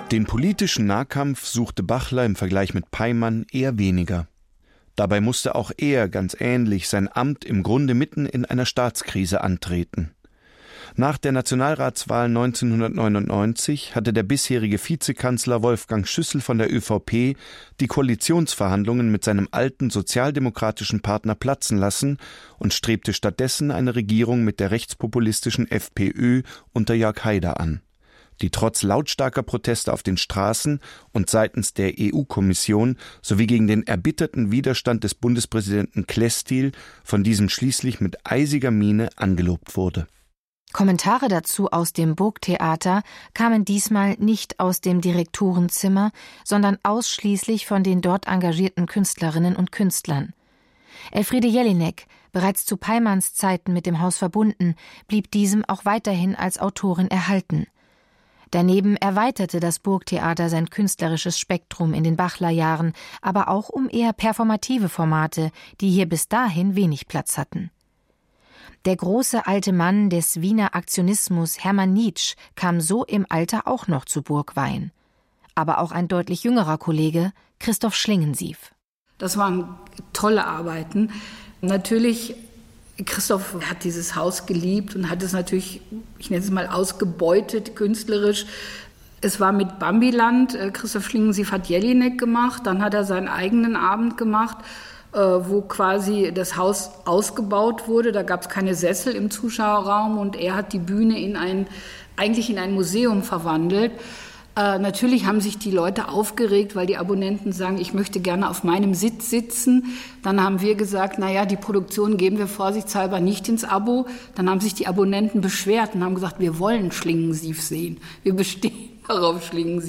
Den politischen Nahkampf suchte Bachler im Vergleich mit Peymann eher weniger. Dabei musste auch er, ganz ähnlich, sein Amt im Grunde mitten in einer Staatskrise antreten. Nach der Nationalratswahl 1999 hatte der bisherige Vizekanzler Wolfgang Schüssel von der ÖVP die Koalitionsverhandlungen mit seinem alten sozialdemokratischen Partner platzen lassen und strebte stattdessen eine Regierung mit der rechtspopulistischen FPÖ unter Jörg Haider an, die trotz lautstarker Proteste auf den Straßen und seitens der EU-Kommission sowie gegen den erbitterten Widerstand des Bundespräsidenten Klestil von diesem schließlich mit eisiger Miene angelobt wurde. Kommentare dazu aus dem Burgtheater kamen diesmal nicht aus dem Direktorenzimmer, sondern ausschließlich von den dort engagierten Künstlerinnen und Künstlern. Elfriede Jelinek, bereits zu Peymanns Zeiten mit dem Haus verbunden, blieb diesem auch weiterhin als Autorin erhalten. Daneben erweiterte das Burgtheater sein künstlerisches Spektrum in den Bachler-Jahren, aber auch um eher performative Formate, die hier bis dahin wenig Platz hatten. Der große alte Mann des Wiener Aktionismus, Hermann Nitsch, kam so im Alter auch noch zu Burgweihn. Aber auch ein deutlich jüngerer Kollege, Christoph Schlingensief. Das waren tolle Arbeiten. Natürlich, Christoph hat dieses Haus geliebt und hat es natürlich, ich nenne es mal, ausgebeutet künstlerisch. Es war mit Bambiland, Christoph Schlingensief hat Jelinek gemacht, dann hat er seinen eigenen Abend gemacht, wo quasi das Haus ausgebaut wurde. Da gab es keine Sessel im Zuschauerraum und er hat die Bühne eigentlich in ein Museum verwandelt. Natürlich haben sich die Leute aufgeregt, weil die Abonnenten sagen, ich möchte gerne auf meinem Sitz sitzen. Dann haben wir gesagt, die Produktion geben wir vorsichtshalber nicht ins Abo. Dann haben sich die Abonnenten beschwert und haben gesagt, wir wollen Schlingensief sehen. Wir bestehen darauf, Schlingensief.